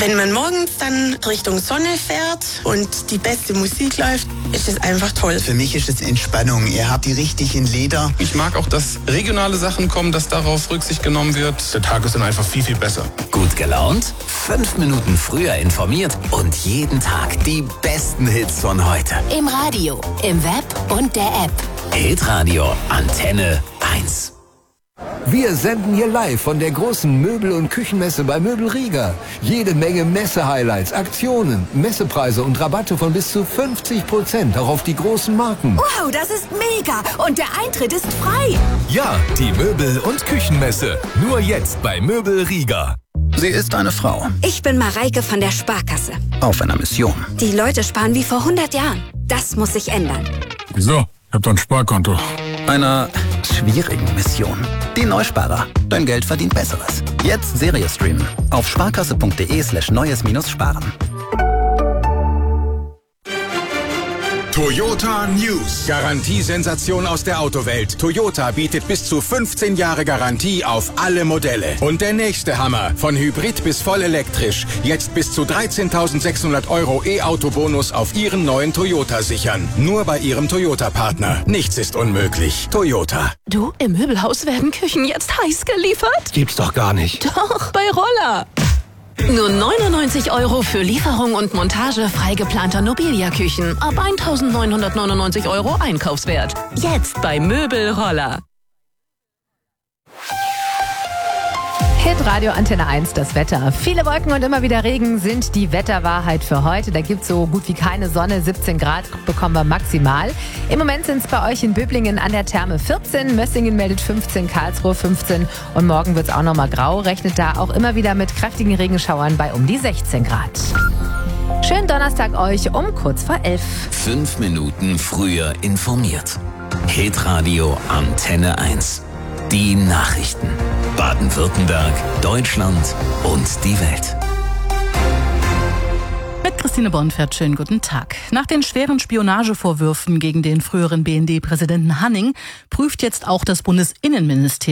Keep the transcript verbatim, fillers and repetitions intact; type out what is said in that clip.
Wenn man morgens dann Richtung Sonne fährt und die beste Musik läuft, ist es einfach toll. Für mich ist es Entspannung. Ihr habt die richtigen Lieder. Ich mag auch, dass regionale Sachen kommen, dass darauf Rücksicht genommen wird. Der Tag ist dann einfach viel, viel besser. Gut gelaunt, fünf Minuten früher informiert und jeden Tag die besten Hits von heute. Im Radio, im Web und der App. Hitradio Antenne eins. Wir senden hier live von der großen Möbel- und Küchenmesse bei Möbel Rieger. Jede Menge Messe-Highlights, Aktionen, Messepreise und Rabatte von bis zu fünfzig Prozent auch auf die großen Marken. Wow, das ist mega! Und der Eintritt ist frei! Ja, die Möbel- und Küchenmesse. Nur jetzt bei Möbel Rieger. Sie ist eine Frau Ich bin Mareike von der Sparkasse. auf einer Mission. Die Leute sparen wie vor hundert Jahren. Das muss sich ändern. Wieso? Ich hab doch ein Sparkonto. Einer schwierigen Mission. Die Neusparer. Dein Geld verdient Besseres. Jetzt Serie streamen. Auf sparkasse.de slash neues minus sparen. Toyota News. Garantiesensation aus der Autowelt. Toyota bietet bis zu fünfzehn Jahre Garantie auf alle Modelle. Und der nächste Hammer. Von Hybrid bis voll elektrisch. Jetzt bis zu dreizehntausendsechshundert Euro E-Auto-Bonus auf Ihren neuen Toyota sichern. Nur bei Ihrem Toyota-Partner. Nichts ist unmöglich. Toyota. Du, im Möbelhaus werden Küchen jetzt heiß geliefert? Gibt's doch gar nicht. Doch, bei Roller. Nur neunundneunzig Euro für Lieferung und Montage frei geplanter Nobilia-Küchen. Ab eintausendneunhundertneunundneunzig Euro Einkaufswert. Jetzt bei Möbel Roller. Hitradio Antenne eins, das Wetter. Viele Wolken und immer wieder Regen sind die Wetterwahrheit für heute. Da gibt es so gut wie keine Sonne. siebzehn Grad bekommen wir maximal. Im Moment sind es bei euch in Böblingen an der Therme vierzehn, Mössingen meldet fünfzehn, Karlsruhe fünfzehn und morgen wird es auch nochmal grau. Rechnet da auch immer wieder mit kräftigen Regenschauern bei um die sechzehn Grad. Schönen Donnerstag euch um kurz vor elf. Fünf Minuten früher informiert. Hitradio Antenne eins. Die Nachrichten. Baden-Württemberg, Deutschland und die Welt. Mit Christine Bonfert, schönen guten Tag. Nach den schweren Spionagevorwürfen gegen den früheren B N D-Präsidenten Hanning prüft jetzt auch das Bundesinnenministerium